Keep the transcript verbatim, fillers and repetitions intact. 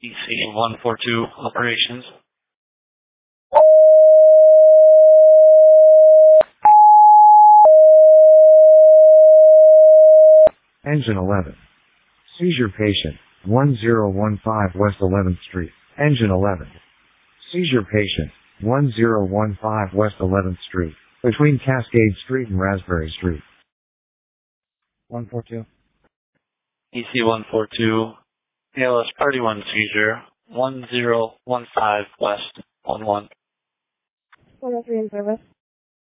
E C one four two operations. Engine eleven. Seizure patient, one zero one five West eleventh Street. Engine eleven. Seizure patient, one zero one five West eleventh Street, between Cascade Street and Raspberry Street. one four two. E C one four two. A L S Party one seizure, one zero one five West one one. one oh three in service.